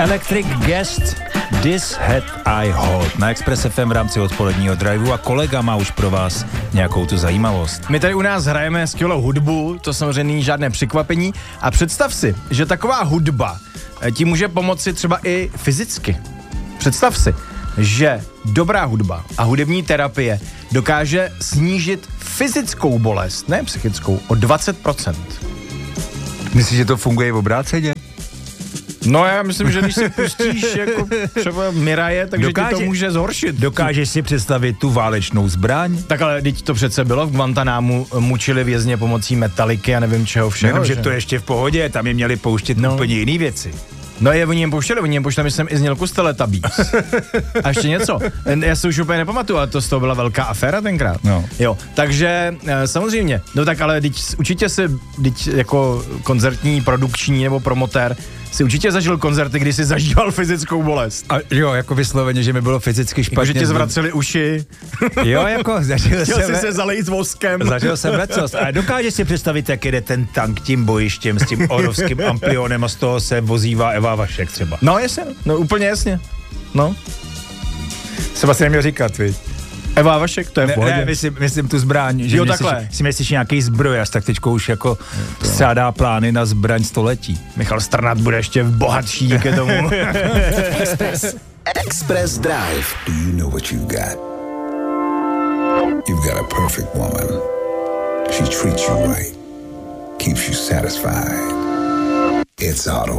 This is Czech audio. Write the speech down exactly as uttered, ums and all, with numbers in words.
Electric Guest, This Head I Hold na Express F M v rámci odpoledního driveu a kolega má už pro vás nějakou tu zajímavost. My tady u nás hrajeme skvělou hudbu, to samozřejmě není žádné překvapení a představ si, že taková hudba ti může pomoci třeba i fyzicky. Představ si, že dobrá hudba a hudební terapie dokáže snížit fyzickou bolest, ne psychickou, o dvacet procent. Myslíš, že to funguje v obráceně? No já myslím, že když si pustíš jako třeba Miraje, takže dokáže, ti to může zhoršit. Dokážeš si představit tu válečnou zbraň? Tak ale teď to přece bylo, v Guantanámu mučili vězně pomocí metaliky a nevím čeho všeho. Jenom, že to ještě v pohodě, tam je měli pouštět no. úplně jiný věci. No je, oni jim pouštěli, oni jim pouštěli, myslím, i znělku z Teletubbies. A ještě něco. Já si už úplně nepamatuju, ale to z toho byla velká aféra tenkrát. No. Jo, takže samozřejmě, no tak ale teď, určitě si, teď jako koncertní, produkční nebo promotér, si určitě zažil koncerty, kdy si zažíval fyzickou bolest. A jo, jako vysloveně, že mi bylo fyzicky špatně. Jako, že ti zvraceli uši. Jo, jako zažil Chtěl jsem... si se zalejt voskem. Zažil jsem lecost. A dokáže si představit, jak jede ten tank tím bojištěm s tím orovským amplionem a z toho se vozívá Eva Vašek třeba. No jasně, no úplně jasně. No. Třeba si neměl říkat, viď? Eva Vašek, to je v pohodě. Ne, myslím, myslím tu zbraň. Že jo, myslíš, takhle. Si myslíš nějaký zbrojař, tak teďko už jako střádá plány na zbraň století. Michal Strnad bude ještě bohatší díky tomu. Express. Express Drive. Do you know what you've got? You've got a perfect woman. She treats you right. Keeps you satisfied. It's Auto